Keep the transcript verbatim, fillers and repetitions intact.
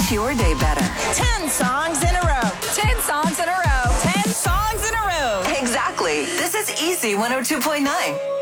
makes your day better. Ten songs in a row. Ten songs in a row. Ten songs in a row. Exactly. This is Easy one oh two point nine.